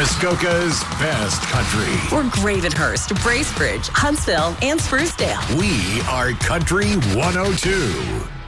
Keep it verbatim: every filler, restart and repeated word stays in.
Muskoka's best country. We're Gravenhurst, Bracebridge, Huntsville, and Sprucedale. We are Country one oh two.